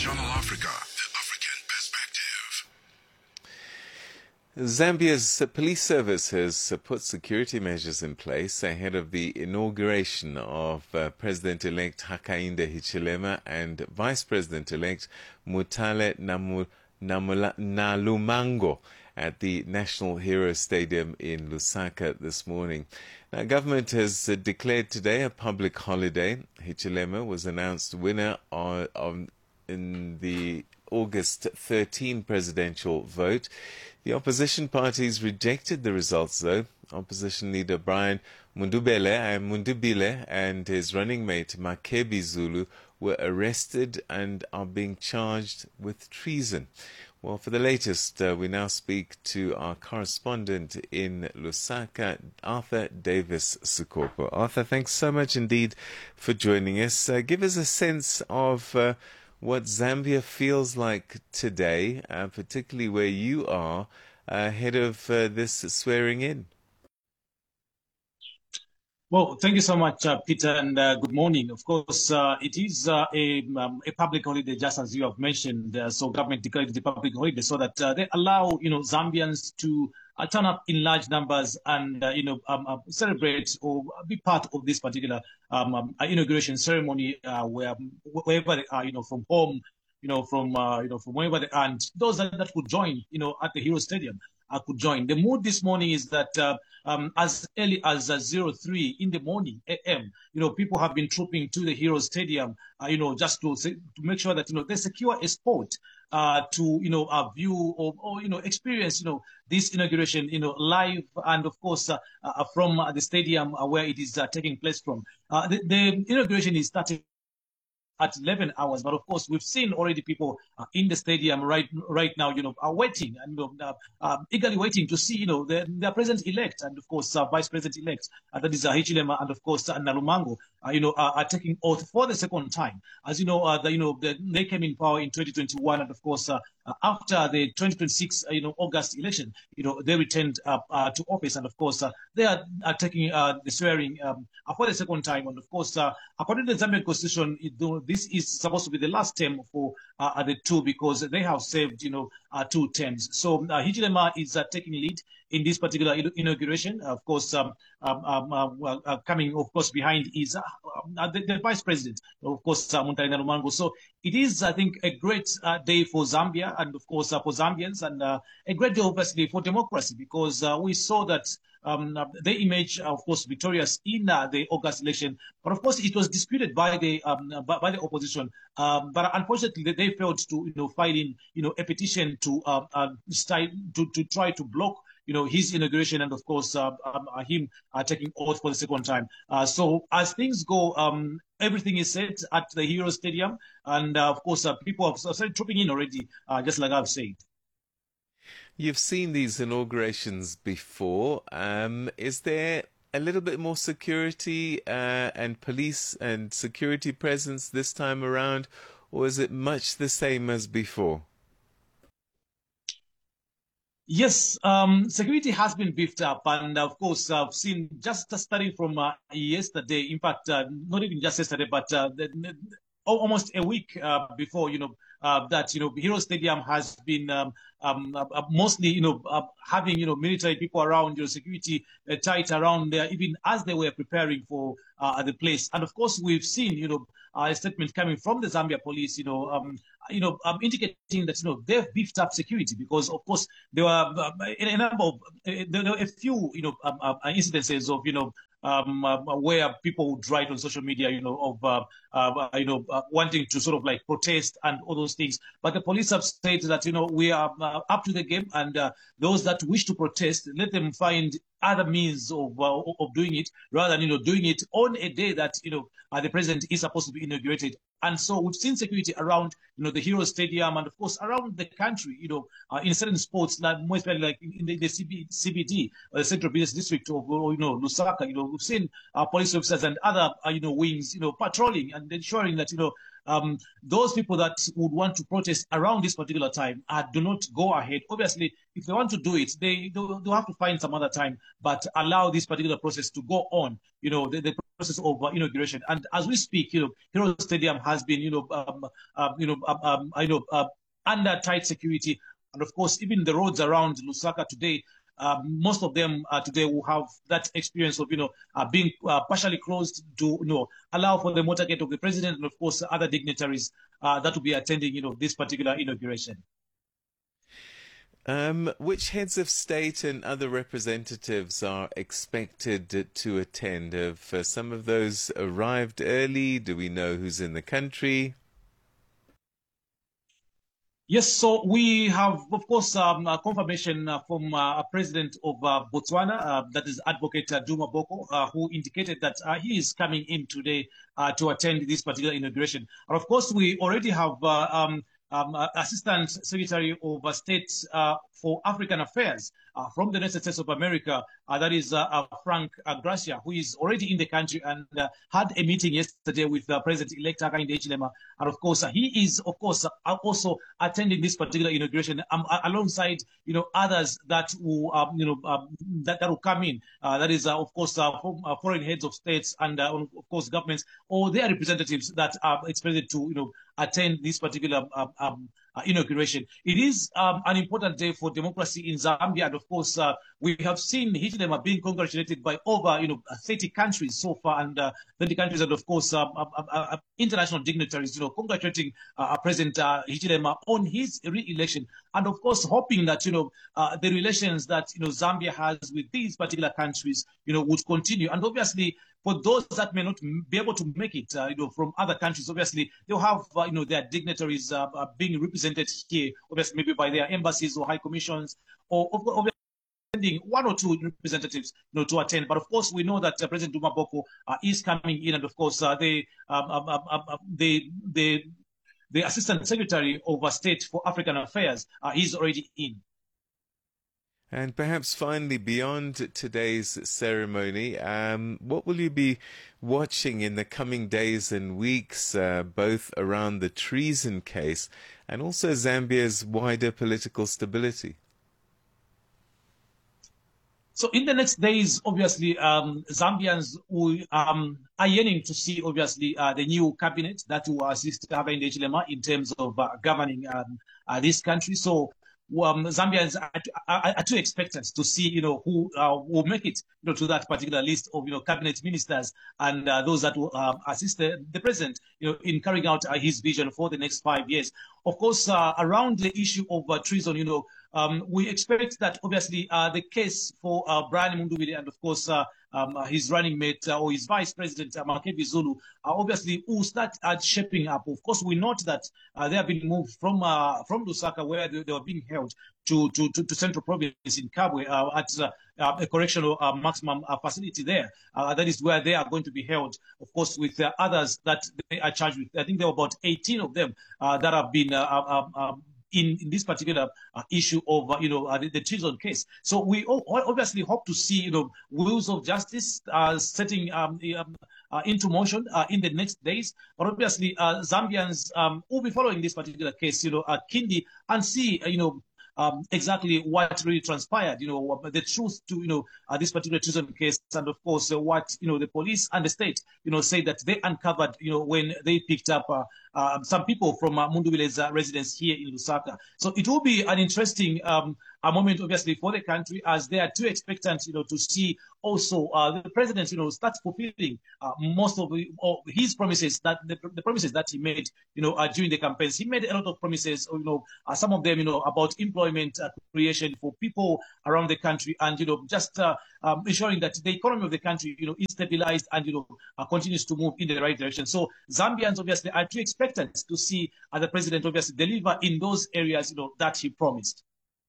Channel Africa, the African perspective. Zambia's police service has put security measures in place ahead of the inauguration of President-elect Hakainde Hichilema and Vice President-elect Mutale Nalumango at the National Hero Stadium in Lusaka this morning. Now, government has declared today a public holiday. Hichilema was announced winner in the August 13 presidential vote. The opposition parties rejected the results, though. Opposition leader Brian Mundubile and his running mate Makebi Zulu were arrested and are being charged with treason. Well, for the latest, we now speak to our correspondent in Lusaka, Arthur Davis Sukopo. Arthur, thanks so much indeed for joining us. Give us a sense of what Zambia feels like today, particularly where you are ahead of this swearing in. Well, thank you so much, Peter, and good morning. Of course, it is a public holiday, just as you have mentioned. So government declared the public holiday so that they allow, Zambians to turn up in large numbers and, celebrate or be part of this particular inauguration ceremony, wherever they are, from home, from wherever they are, and those that could join, at the Hero Stadium. Could join. The mood this morning is that as early as 03 in the morning a.m., people have been trooping to the Hero Stadium, just to make sure that they secure a spot to view or experience this inauguration live, and of course from the stadium where it is taking place from. The inauguration is starting at 11 hours. But of course, we've seen already people in the stadium right now, are waiting and eagerly waiting to see, their president-elect and of course, vice president-elect, that is Hichilema and of course, Nalumango, are taking oath for the second time. As you know, they came in power in 2021, and of course, after the 2026, August election, they returned to office, and of course, they are taking the swearing for the second time. And of course, according to the Zambian Constitution, this is supposed to be the last term for the two, because they have served, 2 terms. So Hichilema is taking lead in this particular inauguration. Of course, coming, of course, behind is the vice president, of course, Mutale Nalumango. So it is, I think, a great day for Zambia and, of course, for Zambians, and a great day, obviously, for democracy, because we saw that they emerged, of course, victorious in the August election. But of course, it was disputed by the opposition. But unfortunately, they failed to file in, a petition to try to block his inauguration, and of course him taking oath for the second time. So as things go, everything is set at the Hero Stadium, and of course people have started trooping in already, just like I've said. You've seen these inaugurations before. Is there a little bit more security and police and security presence this time around, or is it much the same as before? Yes, security has been beefed up, and of course, I've seen just starting from yesterday. In fact, not even just yesterday, but almost a week before, that Hero Stadium has been mostly, having military people around, security tight around there, even as they were preparing for the place. And of course, we've seen, a statement coming from the Zambia police, indicating that they've beefed up security, because of course there were a number of there were a few incidences of where people would write on social media, of wanting to sort of like protest and all those things. But the police have said that we are up to the game, and those that wish to protest, let them find other means of doing it, rather than doing it on a day that the president is supposed to be inaugurated. And so we've seen security around the Hero Stadium, and of course around the country, in certain spots, like more especially like in the CBD, the Central Business District of Lusaka. We've seen police officers and other wings patrolling and ensuring that those people that would want to protest around this particular time do not go ahead. Obviously, if they want to do it, they'll have to find some other time, but allow this particular process to go on. The process of inauguration. And as we speak, Hero Stadium has been, under tight security. And of course, even the roads around Lusaka today, most of them today will have that experience of, being partially closed to, allow for the motorcade of the president and, of course, other dignitaries that will be attending, this particular inauguration. Which heads of state and other representatives are expected to attend? Have some of those arrived early? Do we know who's in the country? Yes, so we have, of course, a confirmation from a president of Botswana, that is Advocate Duma Boko, who indicated that he is coming in today to attend this particular inauguration. And of course, we already have Assistant Secretary of State for African Affairs from the United States of America, that is Frank Gracia, who is already in the country and had a meeting yesterday with President-elect Hakainde Hichilema. And of course, he is, of course, also attending this particular inauguration alongside, others that will, that will come in. That is, of course, foreign heads of states and, of course, governments or their representatives that are expected to, attend this particular inauguration. It is an important day for democracy in Zambia, and of course, we have seen Hichilema being congratulated by over 30 countries so far, and 30 countries, and of course, international dignitaries, congratulating President Hichilema on his re-election, and of course, hoping that the relations that Zambia has with these particular countries, would continue, and obviously. For those that may not be able to make it, from other countries, obviously they'll have, their dignitaries being represented here, obviously maybe by their embassies or high commissions, or sending one or two representatives, to attend. But of course, we know that President Duma Boko is coming in, and of course, the Assistant Secretary of State for African Affairs is already in. And perhaps finally, beyond today's ceremony, what will you be watching in the coming days and weeks, both around the treason case and also Zambia's wider political stability? So in the next days, obviously, Zambians are yearning to see, obviously, the new cabinet that will assist Hakainde Hichilema in terms of governing this country. So Zambians are too expectant to see, who will make it, to that particular list of, cabinet ministers and those that will assist the president, in carrying out his vision for the next 5 years. Of course, around the issue of treason, we expect that obviously the case for Brian Mundubile and of course his running mate or his vice president Makebi Zulu obviously will start shaping up. Of course, we note that they have been moved from Lusaka, where they were being held, to Central Province in Kabwe at a correctional maximum facility there. That is where they are going to be held, of course, with others that they are charged with. I think there were about 18 of them that have been in this particular issue of the treason case. So we obviously hope to see wheels of justice setting into motion in the next days. But obviously Zambians will be following this particular case, keenly, and see exactly what really transpired, the truth to, this particular treason case, and of course what, the police and the state, say that they uncovered, when they picked up some people from Mundubile's residence here in Lusaka. So it will be an interesting a moment, obviously, for the country, as they are too expectant, to see also the president, start fulfilling most of his promises, that the promises that he made, during the campaigns. He made a lot of promises, some of them, about employment creation for people around the country, and just ensuring that the economy of the country, is stabilized and continues to move in the right direction. So Zambians obviously are too expectant to see the president obviously deliver in those areas, that he promised.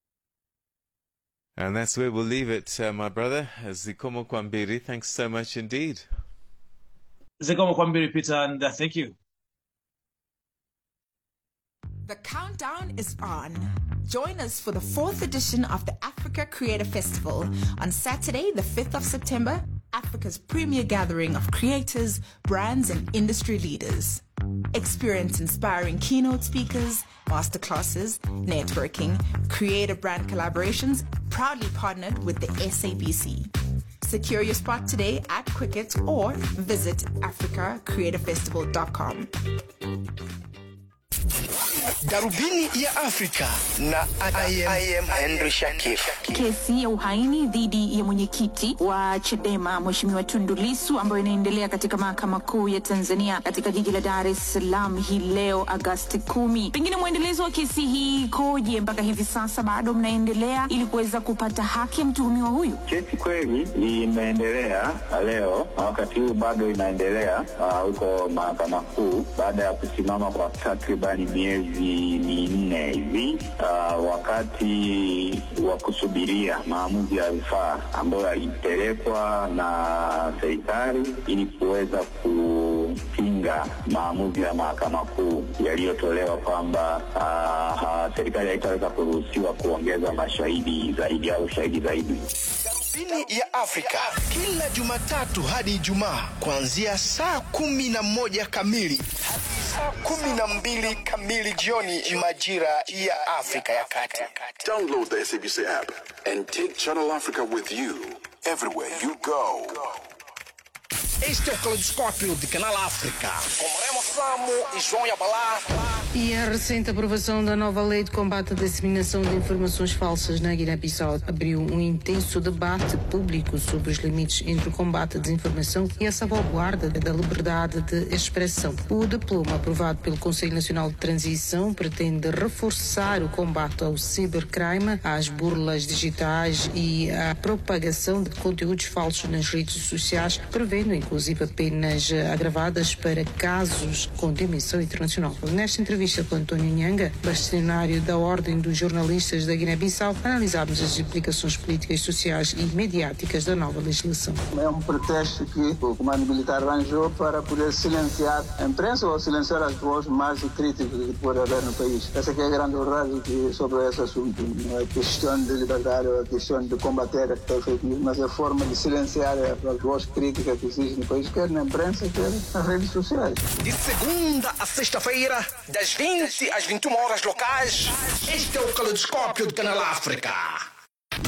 And that's where we'll leave it, my brother. Zikomo Kwambiri, thanks so much indeed. Zikomo Kwambiri, Peter, and thank you. The countdown is on. Join us for the 4th edition of the Africa Creator Festival on Saturday, the 5th of September, Africa's premier gathering of creators, brands, and industry leaders. Experience inspiring keynote speakers, masterclasses, networking, creative brand collaborations, proudly partnered with the SABC. Secure your spot today at Quicket or visit africacreatorfestival.com. Darubini ya Afrika na I am Henry Shakif. Kesi ya uhaini dhidi ya mwenyekiti wa Chadema Mheshimiwa Tundu Lissu ambayo inaendelea katika Mahakama Kuu ya Tanzania katika jiji la Dar es Salaam hii leo Agosti 10. Pengine muendelezo wa kesi hii koje mpaka hivi sasa, bado mnaendelea ili kuweza kupata haki ya mtuhumiwa huyu? Kesi kweli imeendelea leo, wakati huu bado inaendelea huko Mahakama Kuu baada ya kusimama kwa takribani miezi 4 hivi, wakati wa kusubiria maamuzi ya rufaa ambayo yalipelekwa na serikali ili kuweza kupinga maamuzi ya Mahakama Kuu yaliyotolewa kwamba serikali haitaweza kuruhusiwa kuongeza mashahidi zaidi au shahidi zaidi. Darubini ya Afrika kila Jumatatu hadi Ijumaa kuanzia saa 11 kamili hadi saa 12 kamili jioni majira ya Afrika ya Kati. Download the SABC app and take Channel Africa with you everywhere you go. Este é o Caleidoscópio de Canal África, com Remo Samo e João Yabalá. E a recente aprovação da nova lei de combate à disseminação de informações falsas na Guiné-Bissau abriu um intenso debate público sobre os limites entre o combate à desinformação e a salvaguarda da liberdade de expressão. O diploma aprovado pelo Conselho Nacional de Transição pretende reforçar o combate ao cibercrime, às burlas digitais e à propagação de conteúdos falsos nas redes sociais, prevendo inclusive penas agravadas para casos com dimensão internacional. Nesta entrevista com António Nhanga, bastonário da Ordem dos Jornalistas da Guiné-Bissau, analisámos as implicações políticas, sociais e mediáticas da nova legislação. É um pretexto que o comando militar arranjou para poder silenciar a imprensa ou silenciar as vozes mais críticas que pode haver no país. Essa que é a grande verdade sobre esse assunto. Não é questão de liberdade, é questão de combater a fake news, mas é a forma de silenciar as vozes críticas que existem no país, quer na imprensa, quer nas redes sociais. De segunda a sexta-feira, das 20 às 21 horas locais, este é o Caleidoscópio de Canal África.